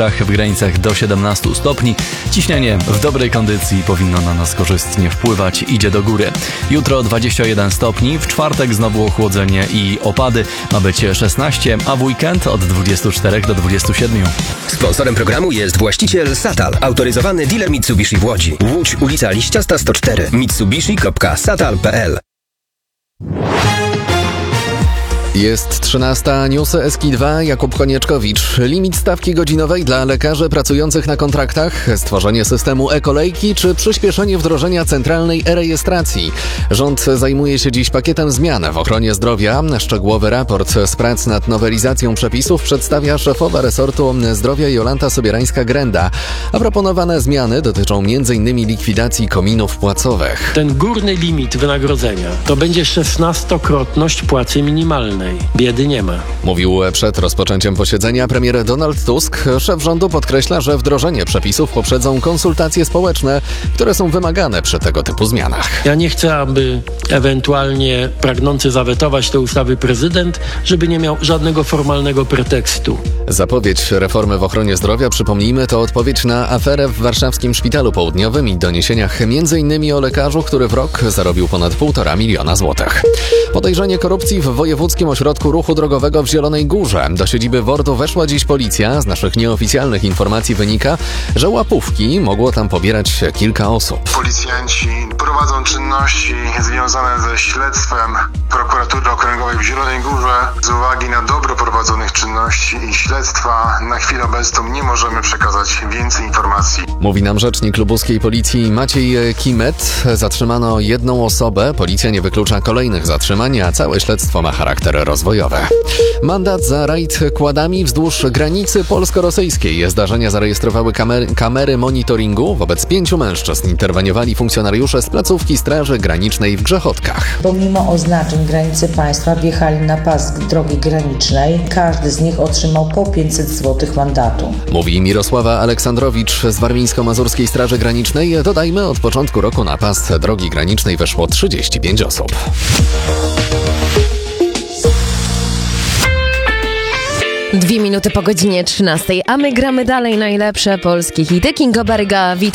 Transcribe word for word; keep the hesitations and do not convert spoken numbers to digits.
termometrach w granicach do siedemnastu stopni. Ciśnienie w dobrej kondycji powinno na nas korzystnie wpływać, idzie do góry. Jutro dwadzieścia jeden stopni, w czwartek znowu ochłodzenie i opady, ma być szesnaście, a w weekend od dwudziestu czterech do dwudziestu siedmiu. Sponsorem programu jest właściciel Satal, autoryzowany dealer Mitsubishi w Łodzi. Łódź, ulica Liściasta sto cztery, mitsubishi kropka satal kropka p l. Jest trzynasta, newsy S K dwa, Jakub Konieczkowicz. Limit stawki godzinowej dla lekarzy pracujących na kontraktach, stworzenie systemu e-kolejki czy przyspieszenie wdrożenia centralnej e-rejestracji. Rząd zajmuje się dziś pakietem zmian w ochronie zdrowia. Szczegółowy raport z prac nad nowelizacją przepisów przedstawia szefowa resortu zdrowia Jolanta Sobierańska-Grenda. A proponowane zmiany dotyczą m in likwidacji kominów płacowych. Ten górny limit wynagrodzenia to będzie szesnastokrotność płacy minimalnej. Biedy nie ma. Mówił przed rozpoczęciem posiedzenia premier Donald Tusk. Szef rządu podkreśla, że wdrożenie przepisów poprzedzą konsultacje społeczne, które są wymagane przy tego typu zmianach. Ja nie chcę, aby ewentualnie pragnący zawetować te ustawy prezydent, żeby nie miał żadnego formalnego pretekstu. Zapowiedź reformy w ochronie zdrowia, przypomnijmy, to odpowiedź na aferę w warszawskim Szpitalu Południowym i doniesieniach m in o lekarzu, który w rok zarobił ponad półtora miliona złotych. Podejrzenie korupcji w Wojewódzkim Ośrodku Ruchu Drogowego w Zielonej Górze. Do siedziby W O R D-u weszła dziś policja. Z naszych nieoficjalnych informacji wynika, że łapówki mogło tam pobierać kilka osób. Policjanci prowadzą czynności związane ze śledztwem Prokuratury Okręgowej w Zielonej Górze. Z uwagi na dobro prowadzonych czynności i śledztwa na chwilę obecną nie możemy przekazać więcej informacji. Mówi nam rzecznik lubuskiej policji Maciej Kimet. Zatrzymano jedną osobę. Policja nie wyklucza kolejnych zatrzymań, a całe śledztwo ma charakter rozwojowy. Mandat za rajd kładami wzdłuż granicy polsko-rosyjskiej. Zdarzenia zarejestrowały kamery, kamery monitoringu. Wobec pięciu mężczyzn interweniowali funkcjonariusze z placówki Straży Granicznej w Grzechotkach. Pomimo oznaczeń granicy państwa wjechali na pas drogi granicznej. Każdy z nich otrzymał po pięćset złotych mandatu. Mówi Mirosława Aleksandrowicz z Warmińsko-Mazurskiej Straży Granicznej. Dodajmy, od początku roku na pas drogi granicznej weszło trzydzieści pięć osób. Dwie minuty po godzinie trzynastej, a my gramy dalej najlepsze polskie hity. Kinga Baryga, witam.